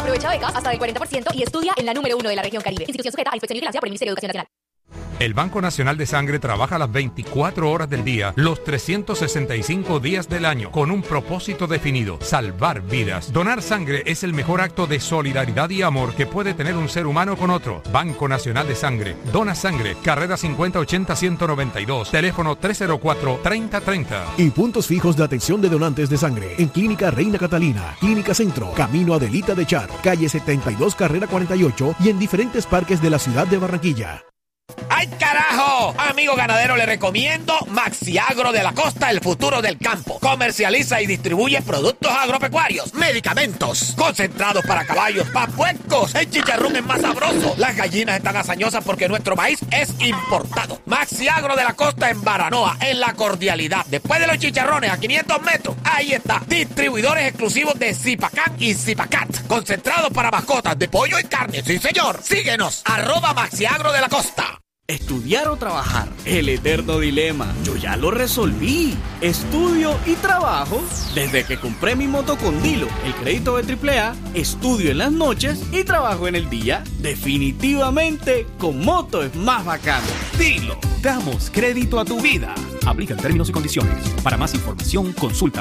Aprovecha becas hasta del 40% y estudia en la número 1 de la región Caribe. Institución sujeta a inspección y vigilancia por el Ministerio de Educación Nacional. El Banco Nacional de Sangre trabaja las 24 horas del día, los 365 días del año, con un propósito definido: salvar vidas. Donar sangre es el mejor acto de solidaridad y amor que puede tener un ser humano con otro. Banco Nacional de Sangre. Dona sangre. Carrera 5080-192. Teléfono 304-3030. Y puntos fijos de atención de donantes de sangre en Clínica Reina Catalina, Clínica Centro, Camino Adelita de Char, calle 72, carrera 48 y en diferentes parques de la ciudad de Barranquilla. ¡Ay, carajo! Amigo ganadero, le recomiendo Maxiagro de la Costa, el futuro del campo. Comercializa y distribuye productos agropecuarios, medicamentos, concentrados para caballos, para puercos. El chicharrón es más sabroso. Las gallinas están hazañosas porque nuestro maíz es importado. Maxiagro de la Costa en Baranoa, en La Cordialidad. Después de los chicharrones, a 500 metros, ahí está. Distribuidores exclusivos de Zipacán y Zipacat. Concentrados para mascotas de pollo y carne. Sí, señor. Síguenos. @Maxiagro de la Costa. Estudiar o trabajar, el eterno dilema. Yo ya lo resolví. Estudio y trabajo. Desde que compré mi moto con Dilo, el crédito de AAA, estudio en las noches y trabajo en el día. Definitivamente, con moto es más bacano. Dilo, damos crédito a tu vida. Aplican términos y condiciones. Para más información, consulta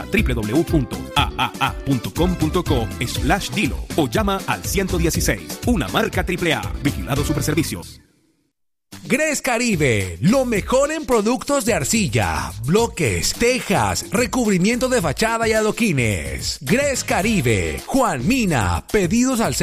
www.aaa.com.co/Dilo o llama al 116. Una marca AAA. Vigilado Superservicios. Gres Caribe, lo mejor en productos de arcilla, bloques, tejas, recubrimiento de fachada y adoquines. Gres Caribe, Juan Mina, pedidos al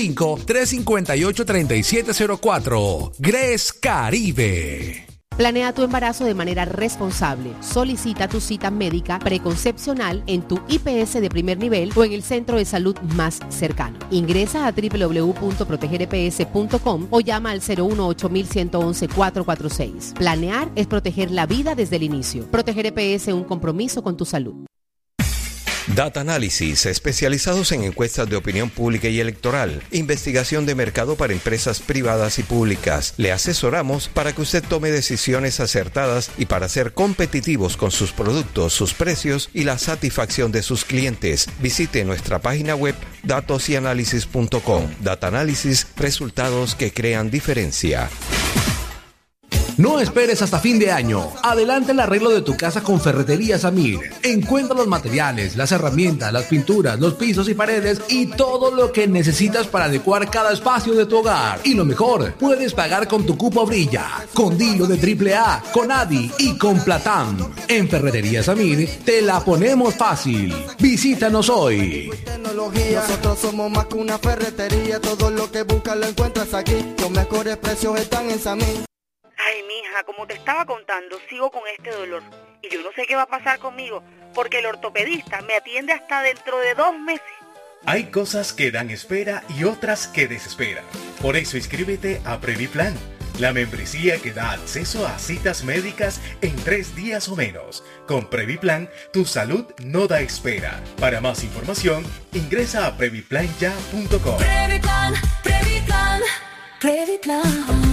605-358-3704. Gres Caribe. Planea tu embarazo de manera responsable. Solicita tu cita médica preconcepcional en tu IPS de primer nivel o en el centro de salud más cercano. Ingresa a www.protegereps.com o llama al 018-111-446. Planear es proteger la vida desde el inicio. Proteger EPS, un compromiso con tu salud. Data Análisis, especializados en encuestas de opinión pública y electoral, investigación de mercado para empresas privadas y públicas. Le asesoramos para que usted tome decisiones acertadas y para ser competitivos con sus productos, sus precios y la satisfacción de sus clientes. Visite nuestra página web datosyanalysis.com. Data Análisis, resultados que crean diferencia. No esperes hasta fin de año. Adelanta el arreglo de tu casa con Ferretería Samir. Encuentra los materiales, las herramientas, las pinturas, los pisos y paredes y todo lo que necesitas para adecuar cada espacio de tu hogar. Y lo mejor, puedes pagar con tu cupo Brilla, con Dilo de AAA, con Adi y con Platán. En Ferretería Samir te la ponemos fácil. Visítanos hoy. Nosotros somos más que una ferretería. Todo lo que buscas lo encuentras aquí. Los mejores precios están en Samir. Ay, mija, como te estaba contando, sigo con este dolor. Y yo no sé qué va a pasar conmigo, porque el ortopedista me atiende hasta dentro de 2 meses. Hay cosas que dan espera y otras que desesperan. Por eso inscríbete a Previplan, la membresía que da acceso a citas médicas en 3 días o menos. Con Previplan, tu salud no da espera. Para más información, ingresa a previplanya.com. Previplan, Previplan, Previplan.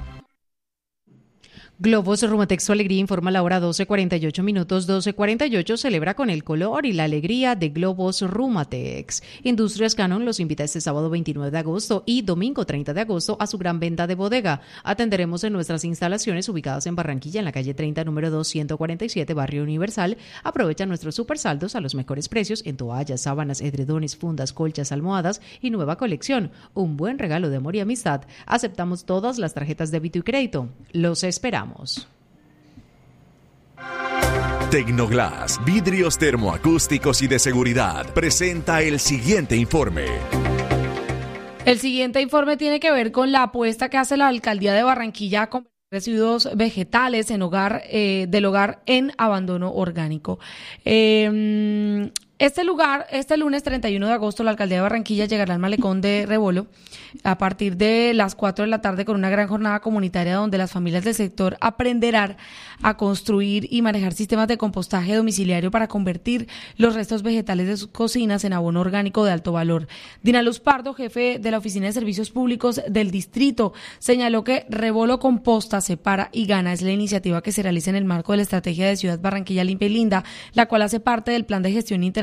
Globos Rumatex, su alegría, informa la hora 12:48 minutos. 12:48 celebra con el color y la alegría de Globos Rumatex. Industrias Canon los invita este sábado 29 de agosto y domingo 30 de agosto a su gran venta de bodega. Atenderemos en nuestras instalaciones ubicadas en Barranquilla, en la calle 30, número 247, Barrio Universal. Aprovecha nuestros supersaldos a los mejores precios en toallas, sábanas, edredones, fundas, colchas, almohadas y nueva colección. Un buen regalo de amor y amistad. Aceptamos todas las tarjetas débito y crédito. Los esperamos. Tecnoglass, vidrios termoacústicos y de seguridad, presenta el siguiente informe. El siguiente informe tiene que ver con la apuesta que hace la Alcaldía de Barranquilla a convertir residuos vegetales del hogar en abandono orgánico. Este lunes 31 de agosto, la Alcaldía de Barranquilla llegará al Malecón de Rebolo a partir de las 4 de la tarde con una gran jornada comunitaria donde las familias del sector aprenderán a construir y manejar sistemas de compostaje domiciliario para convertir los restos vegetales de sus cocinas en abono orgánico de alto valor. Dina Luz Pardo, jefe de la Oficina de Servicios Públicos del Distrito, señaló que Rebolo Composta, Separa y Gana es la iniciativa que se realiza en el marco de la Estrategia de Ciudad Barranquilla Limpia y Linda, la cual hace parte del Plan de Gestión Integral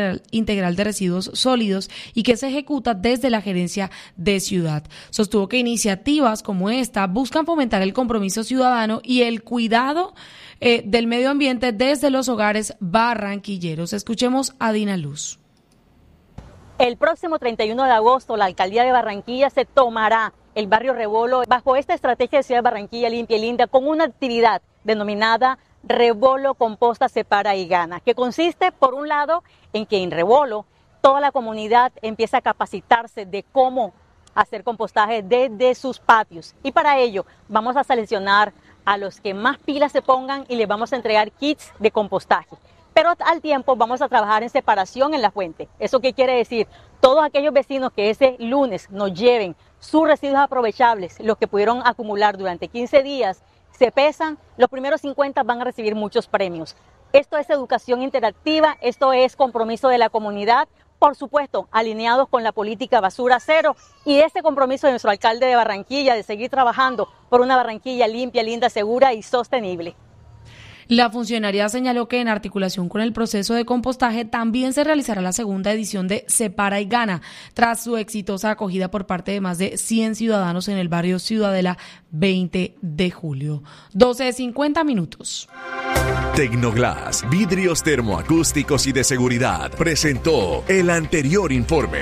integral de residuos sólidos y que se ejecuta desde la Gerencia de Ciudad. Sostuvo que iniciativas como esta buscan fomentar el compromiso ciudadano y el cuidado del medio ambiente desde los hogares barranquilleros. Escuchemos a Dina Luz. El próximo 31 de agosto, la Alcaldía de Barranquilla se tomará el barrio Rebolo bajo esta estrategia de Ciudad de Barranquilla Limpia y Linda con una actividad denominada Rebolo, Composta, Separa y Gana, que consiste, por un lado, en que en Rebolo toda la comunidad empieza a capacitarse de cómo hacer compostaje desde sus patios. Y para ello vamos a seleccionar a los que más pilas se pongan y les vamos a entregar kits de compostaje. Pero al tiempo vamos a trabajar en separación en la fuente. ¿Eso qué quiere decir? Todos aquellos vecinos que ese lunes nos lleven sus residuos aprovechables, los que pudieron acumular durante 15 días, se pesan, los primeros 50 van a recibir muchos premios. Esto es educación interactiva, esto es compromiso de la comunidad, por supuesto, alineados con la política basura cero y ese compromiso de nuestro alcalde de Barranquilla de seguir trabajando por una Barranquilla limpia, linda, segura y sostenible. La funcionaria señaló que en articulación con el proceso de compostaje también se realizará la segunda edición de Separa y Gana, tras su exitosa acogida por parte de más de 100 ciudadanos en el barrio Ciudadela 20 de julio. 12:50. Tecnoglass, vidrios termoacústicos y de seguridad, presentó el anterior informe.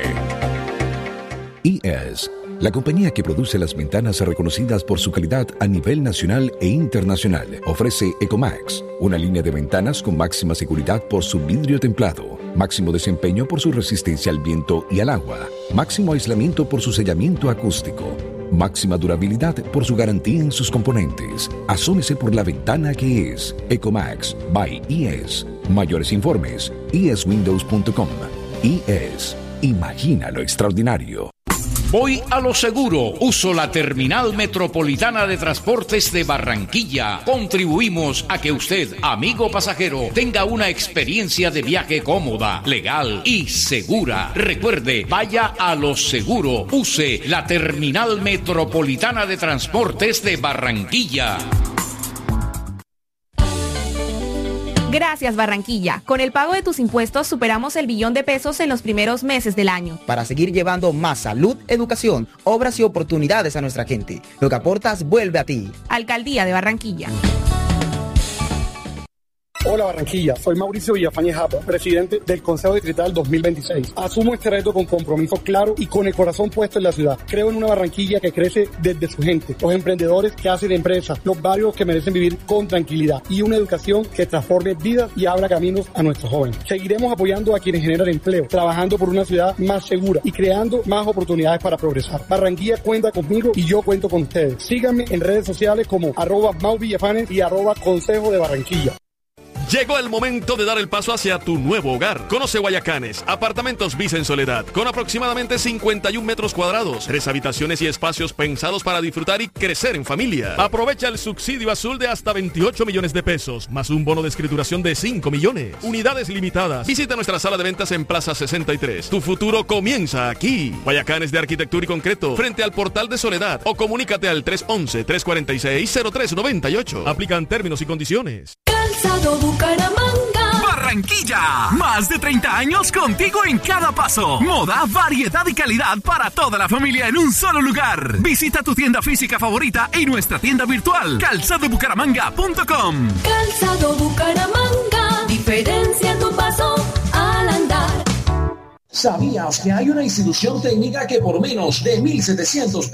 IES, la compañía que produce las ventanas reconocidas por su calidad a nivel nacional e internacional, ofrece Ecomax, una línea de ventanas con máxima seguridad por su vidrio templado, máximo desempeño por su resistencia al viento y al agua, máximo aislamiento por su sellamiento acústico, máxima durabilidad por su garantía en sus componentes. Asómese por la ventana que es Ecomax by IES. Mayores informes, ieswindows.com. IES, imagina lo extraordinario. Voy a lo seguro. Uso la Terminal Metropolitana de Transportes de Barranquilla. Contribuimos a que usted, amigo pasajero, tenga una experiencia de viaje cómoda, legal y segura. Recuerde, vaya a lo seguro. Use la Terminal Metropolitana de Transportes de Barranquilla. Gracias, Barranquilla. Con el pago de tus impuestos superamos el billón de pesos en los primeros meses del año. Para seguir llevando más salud, educación, obras y oportunidades a nuestra gente. Lo que aportas vuelve a ti. Alcaldía de Barranquilla. Hola Barranquilla, soy Mauricio Villafañe Japa, presidente del Consejo Distrital 2026. Asumo este reto con compromiso claro y con el corazón puesto en la ciudad. Creo en una Barranquilla que crece desde su gente, los emprendedores que hacen empresas, los barrios que merecen vivir con tranquilidad y una educación que transforme vidas y abra caminos a nuestros jóvenes. Seguiremos apoyando a quienes generan empleo, trabajando por una ciudad más segura y creando más oportunidades para progresar. Barranquilla cuenta conmigo y yo cuento con ustedes. Síganme en redes sociales como @MauVillafanes y @Consejo de Barranquilla. Llegó el momento de dar el paso hacia tu nuevo hogar. Conoce Guayacanes, apartamentos Visa en Soledad, con aproximadamente 51 metros cuadrados, 3 habitaciones y espacios pensados para disfrutar y crecer en familia. Aprovecha el subsidio azul de hasta 28 millones de pesos, más un bono de escrituración de 5 millones. Unidades limitadas. Visita nuestra sala de ventas en Plaza 63. Tu futuro comienza aquí. Guayacanes de Arquitectura y Concreto, frente al Portal de Soledad, o comunícate al 311-346-0398. Aplican términos y condiciones. Calzado Bucaramanga. Barranquilla, más de 30 años contigo en cada paso. Moda, variedad y calidad para toda la familia en un solo lugar. Visita tu tienda física favorita y nuestra tienda virtual, calzadobucaramanga.com. Calzado Bucaramanga, diferencia en tu paso al andar. ¿Sabías que hay una institución técnica que por menos de 1.700